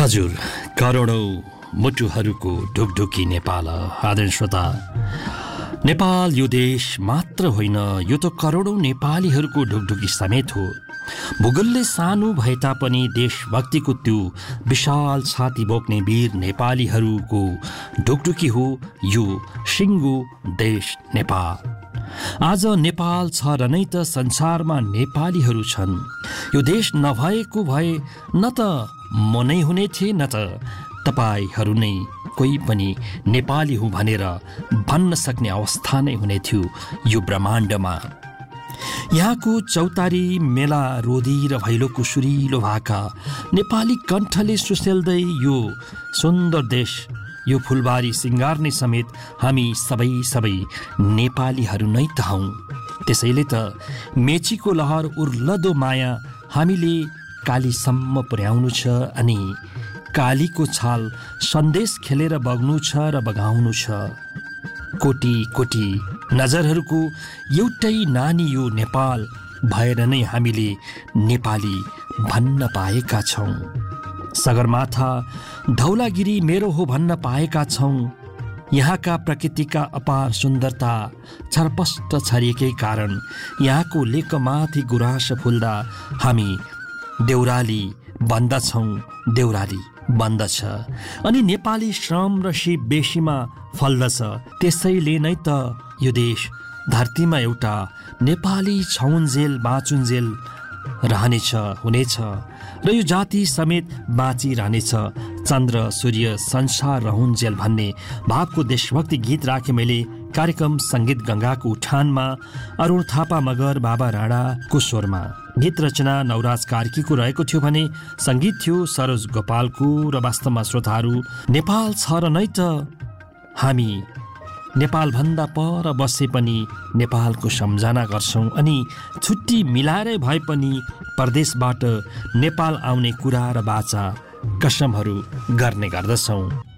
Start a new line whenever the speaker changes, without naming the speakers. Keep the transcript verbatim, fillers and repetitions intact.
हजुर, करोडौं मुटुहरूको ढुकढुकी नेपाल। आदरणीय श्रोता, नेपाल यो देश मात्र होइन, यो त करोडौं नेपालीहरूको ढुकढुकी समेत हो। भूगोलले सानो भए तापनि देशभक्तिको त्यो विशाल छाती बोक्ने वीर नेपालीहरूको ढुकढुकी हो यो सिङ्गो देश नेपाल। आज नेपाल छ र नै त संसारमा नेपालीहरू छन्। यो देश नभएको भए न त म नै हुने थिए, न त तपाईहरू नै कोही पनि नेपाली हुँ भनेर भन्न सक्ने अवस्था नै हुने थियो यो ब्रह्माण्डमा। यहाँको चौतारी मेला रोदी र भैलोको सुरिलो भाका नेपाली कण्ठले सुसेल्दै यो सुन्दर देश, यो फुलबारी सिङ्गार्ने समेत हामी सबै सबै नेपालीहरू नै त हौँ। त्यसैले त मेचीको लहर उर्लदो माया हामीले कालीसम्म पुर्याउनु छ अनि कालीको छाल सन्देश खेलेर बग्नु छ र बगाउनु छ। कोटी कोटी नजरहरूको एउटै नानी यो नेपाल भएर नै हामीले नेपाली भन्न पाएका छौँ। सगरमाथा धौलागिरी मेरो हो भन्न पाएका छौँ। यहाँका प्रकृतिका अपार सुन्दरता छरपष्ट छरिएकै कारण यहाँको लेकमाथि गुराँस फुल्दा हामी देउराली बन्दछौँ, देउराली बन्दछ। अनि नेपाली श्रम र शिव बेसीमा फल्दछ। त्यसैले नै त यो देश धरतीमा एउटा नेपाली छौन्जेल बाँचुन्जेल रहनेछ, हुनेछ र यो जाति समेत बाँचिरहनेछ। चन्द्र सूर्य संसार रहन्जेल भन्ने भावको देशभक्ति गीत राखे मैले कार्यक्रम सङ्गीत गङ्गाको उठानमा अरुण थापा मगर बाबा राणाको स्वरमा। गीत रचना नवराज कार्कीको रहेको थियो भने सङ्गीत थियो सरोज गोपालको। र वास्तवमा श्रोताहरू, नेपाल छ र नै त हामी नेपालभन्दा पर बसे पनि नेपालको सम्झना गर्छौँ अनि छुट्टी मिलाएरै भए पनि परदेशबाट नेपाल आउने कुरा र बाचा कसमहरू गर्ने गर्दछौँ।